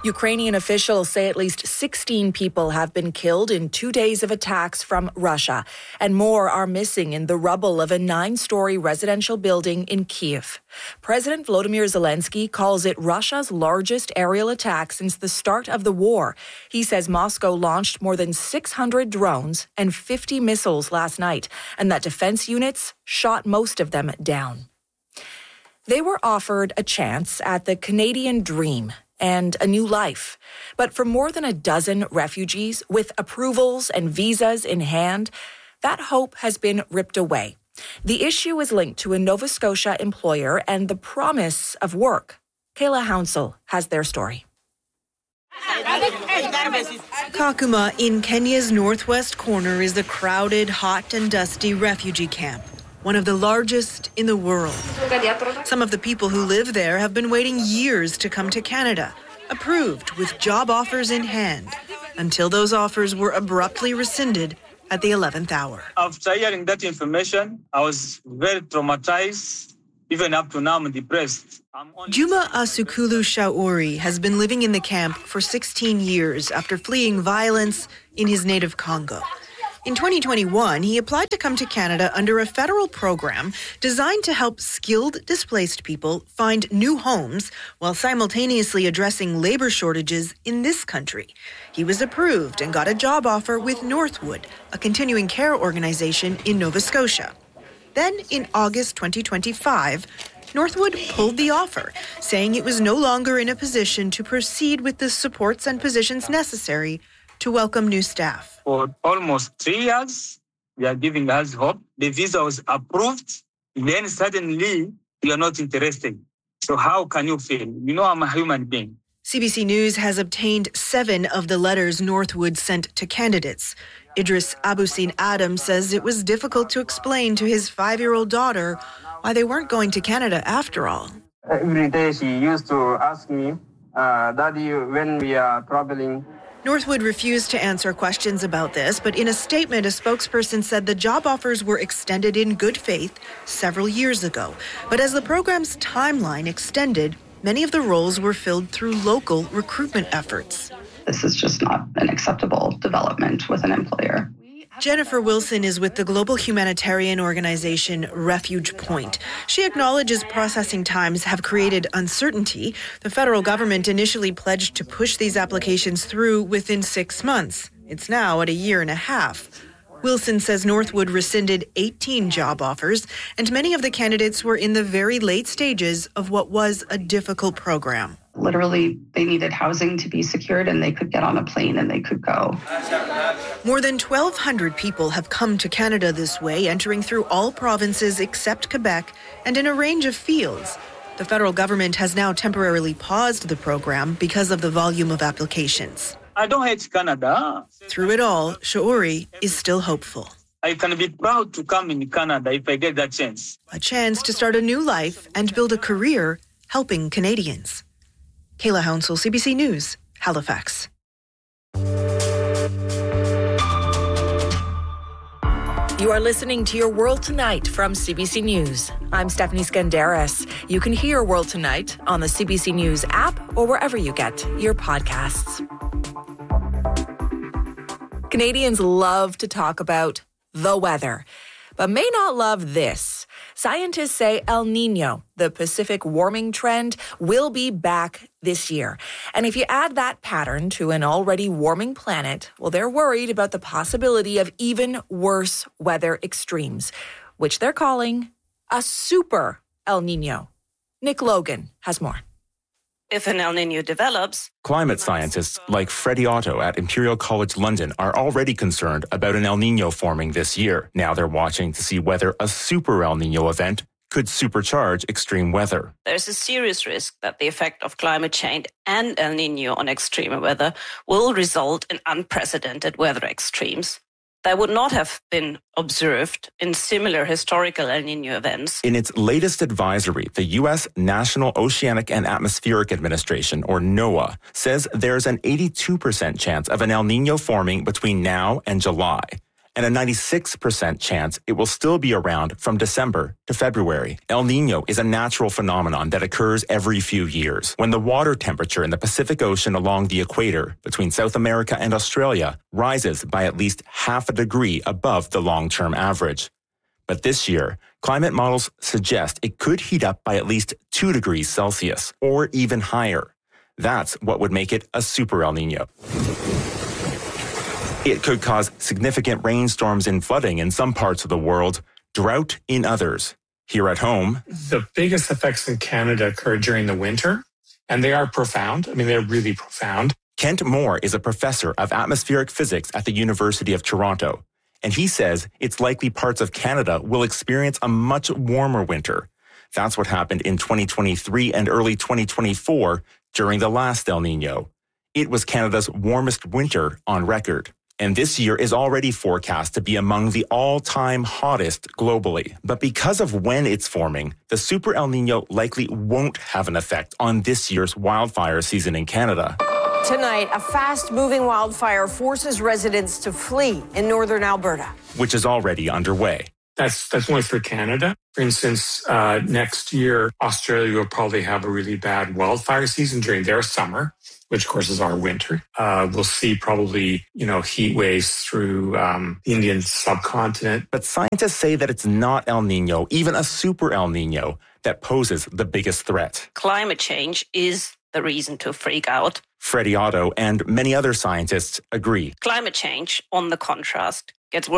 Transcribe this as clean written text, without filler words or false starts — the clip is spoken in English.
Ukrainian officials say at least 16 people have been killed in 2 days of attacks from Russia, and more are missing in the rubble of a 9-story residential building in Kyiv. President Volodymyr Zelensky calls it Russia's largest aerial attack since the start of the war. He says Moscow launched more than 600 drones and 50 missiles last night, and that defense units shot most of them down. They were offered a chance at the Canadian dream and a new life. But for more than a dozen refugees with approvals and visas in hand, that hope has been ripped away. The issue is linked to a Nova Scotia employer and the promise of work. Kayla Hounsell has their story. Kakuma in Kenya's northwest corner is the crowded, hot and dusty refugee camp, one of the largest in the world. Some of the people who live there have been waiting years to come to Canada, approved with job offers in hand, until those offers were abruptly rescinded at the 11th hour. After hearing that information, I was very traumatized. Even up to now, I'm depressed. Juma Asukulu Shauri has been living in the camp for 16 years after fleeing violence in his native Congo. In 2021, he applied to come to Canada under a federal program designed to help skilled displaced people find new homes while simultaneously addressing labor shortages in this country. He was approved and got a job offer with Northwood, a continuing care organization in Nova Scotia. Then, in August 2025, Northwood pulled the offer, saying it was no longer in a position to proceed with the supports and positions necessary to welcome new staff. For almost 3 years, they are giving us hope. The visa was approved. Then suddenly, you are not interested. So how can you feel? You know, I'm a human being. CBC News has obtained 7 of the letters Northwood sent to candidates. Idris Abusin Adam says it was difficult to explain to his 5-year-old daughter why they weren't going to Canada after all. Every day she used to ask me, Daddy, when we are traveling. Northwood refused to answer questions about this, but in a statement, a spokesperson said the job offers were extended in good faith several years ago. But as the program's timeline extended, many of the roles were filled through local recruitment efforts. This is just not an acceptable development with an employer. Jennifer Wilson is with the global humanitarian organization Refuge Point. She acknowledges processing times have created uncertainty. The federal government initially pledged to push these applications through within 6 months. It's now at 1.5 years. Wilson says Northwood rescinded 18 job offers, and many of the candidates were in the very late stages of what was a difficult program. Literally, they needed housing to be secured, and they could get on a plane and they could go. More than 1,200 people have come to Canada this way, entering through all provinces except Quebec and in a range of fields. The federal government has now temporarily paused the program because of the volume of applications. I don't hate Canada. Through it all, Shauri is still hopeful. I can be proud to come in Canada if I get that chance. A chance to start a new life and build a career helping Canadians. Kayla Hounsell, CBC News, Halifax. You are listening to Your World Tonight from CBC News. I'm Stephanie Skandaris. You can hear World Tonight on the CBC News app or wherever you get your podcasts. Canadians love to talk about the weather, but may not love this. Scientists say El Niño, the Pacific warming trend, will be back this year. And if you add that pattern to an already warming planet, well, they're worried about the possibility of even worse weather extremes, which they're calling a super El Niño. Nick Logan has more. If an El Niño develops, climate scientists like Freddie Otto at Imperial College London are already concerned about an El Niño forming this year. Now they're watching to see whether a super El Niño event could supercharge extreme weather. There's a serious risk that the effect of climate change and El Niño on extreme weather will result in unprecedented weather extremes that would not have been observed in similar historical El Niño events. In its latest advisory, the U.S. National Oceanic and Atmospheric Administration, or NOAA, says there's an 82% chance of an El Niño forming between now and July. and a 96% chance it will still be around from December to February. El Niño is a natural phenomenon that occurs every few years when the water temperature in the Pacific Ocean along the equator between South America and Australia rises by at least half a degree above the long-term average. But this year, climate models suggest it could heat up by at least 2 degrees Celsius, or even higher. That's what would make it a super El Niño. It could cause significant rainstorms and flooding in some parts of the world, drought in others. Here at home, the biggest effects in Canada occur during the winter, and they are profound. I mean, they're really profound. Kent Moore is a professor of atmospheric physics at the University of Toronto, and he says it's likely parts of Canada will experience a much warmer winter. That's what happened in 2023 and early 2024 during the last El Niño. It was Canada's warmest winter on record. And this year is already forecast to be among the all-time hottest globally. But because of when it's forming, the Super El Niño likely won't have an effect on this year's wildfire season in Canada. Tonight, a fast-moving wildfire forces residents to flee in northern Alberta, which is already underway. That's only for Canada. For instance, next year, Australia will probably have a really bad wildfire season during their summer, which of course is our winter. We'll see probably, heat waves through the Indian subcontinent. But scientists say that it's not El Niño, even a super El Niño, that poses the biggest threat. Climate change is the reason to freak out. Freddie Otto and many other scientists agree. Climate change, on the contrast, gets worse